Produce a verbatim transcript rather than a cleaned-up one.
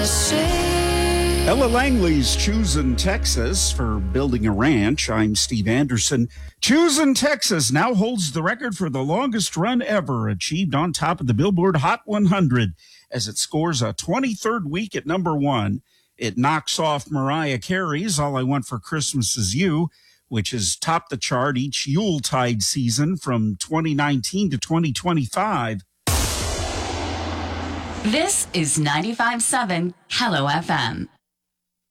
Ella Langley's choosing Texas for building a ranch. I'm Steve Anderson. Choosing Texas now holds the record for the longest run ever achieved on top of the Billboard Hot one hundred as it scores a twenty-third week at number one. It knocks off Mariah Carey's All I Want for Christmas Is You, which has topped the chart each Yuletide season from twenty nineteen to twenty twenty-five. This is ninety-five point seven Hello F M.